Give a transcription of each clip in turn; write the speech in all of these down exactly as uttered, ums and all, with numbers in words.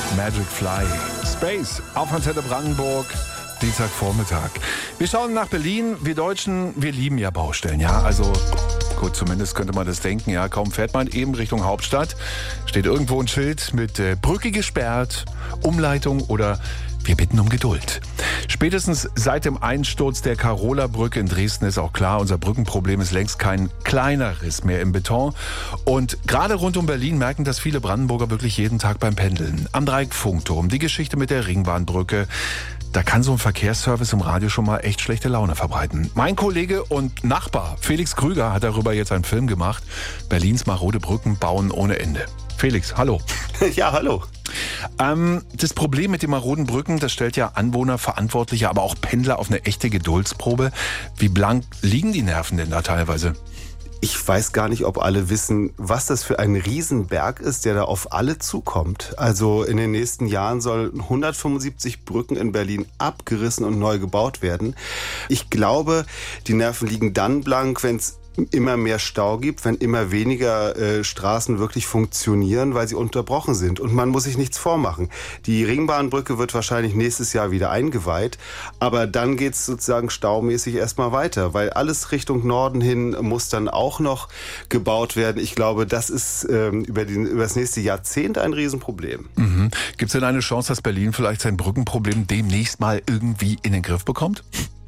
Magic Fly. Space auf Antenne Brandenburg. Dienstagvormittag. Wir schauen nach Berlin. Wir Deutschen, wir lieben ja Baustellen, ja. Also gut, zumindest könnte man das denken, ja. Kaum fährt man eben Richtung Hauptstadt, steht irgendwo ein Schild mit äh, Brücke gesperrt, Umleitung oder wir bitten um Geduld. Spätestens seit dem Einsturz der Karola-Brücke in Dresden ist auch klar, unser Brückenproblem ist längst kein kleineres mehr im Beton. Und gerade rund um Berlin merken das viele Brandenburger wirklich jeden Tag beim Pendeln. Am Dreieck-Funkturm, die Geschichte mit der Ringbahnbrücke. Da kann so ein Verkehrsservice im Radio schon mal echt schlechte Laune verbreiten. Mein Kollege und Nachbar Felix Krüger hat darüber jetzt einen Film gemacht. Berlins marode Brücken bauen ohne Ende. Felix, hallo. Ja, hallo. Ähm, das Problem mit den maroden Brücken, das stellt ja Anwohner, Verantwortliche, aber auch Pendler auf eine echte Geduldsprobe. Wie blank liegen die Nerven denn da teilweise? Ich weiß gar nicht, ob alle wissen, was das für ein Riesenberg ist, der da auf alle zukommt. Also in den nächsten Jahren sollen hundertfünfundsiebzig Brücken in Berlin abgerissen und neu gebaut werden. Ich glaube, die Nerven liegen dann blank, wenn es immer mehr Stau gibt, wenn immer weniger äh, Straßen wirklich funktionieren, weil sie unterbrochen sind. Und man muss sich nichts vormachen. Die Ringbahnbrücke wird wahrscheinlich nächstes Jahr wieder eingeweiht, aber dann geht es sozusagen staumäßig erstmal weiter, weil alles Richtung Norden hin muss dann auch noch gebaut werden. Ich glaube, das ist ähm, über, den, über das nächste Jahrzehnt ein Riesenproblem. Mhm. Gibt es denn eine Chance, dass Berlin vielleicht sein Brückenproblem demnächst mal irgendwie in den Griff bekommt?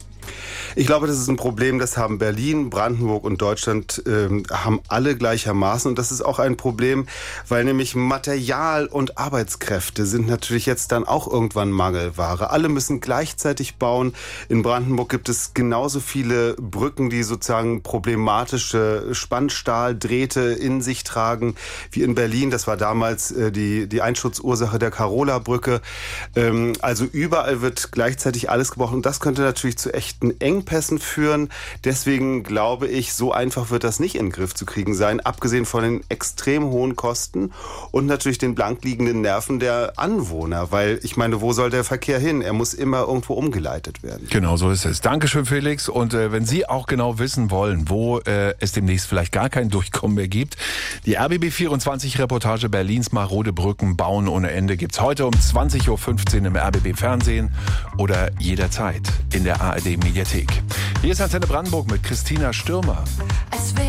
Ich glaube, das ist ein Problem, das haben Berlin, Brandenburg und Deutschland ähm, haben alle gleichermaßen. Und das ist auch ein Problem, weil nämlich Material und Arbeitskräfte sind natürlich jetzt dann auch irgendwann Mangelware. Alle müssen gleichzeitig bauen. In Brandenburg gibt es genauso viele Brücken, die sozusagen problematische Spannstahldrähte in sich tragen, wie in Berlin. Das war damals äh, die, die Einsturzursache der Karola-Brücke. Ähm, also überall wird gleichzeitig alles gebraucht. Und das könnte natürlich zu echten Engpässen führen. Deswegen glaube ich, so einfach wird das nicht in den Griff zu kriegen sein, abgesehen von den extrem hohen Kosten und natürlich den blank liegenden Nerven der Anwohner, weil ich meine, wo soll der Verkehr hin? Er muss immer irgendwo umgeleitet werden. Genau, so ist es. Dankeschön, Felix. Und äh, wenn Sie auch genau wissen wollen, wo äh, es demnächst vielleicht gar kein Durchkommen mehr gibt, die R B B vierundzwanzig Reportage Berlins marode Brücken bauen ohne Ende gibt's heute um zwanzig Uhr fünfzehn im R B B Fernsehen oder jederzeit in der A R D Mediathek. Hier ist Antenne Brandenburg mit Christina Stürmer.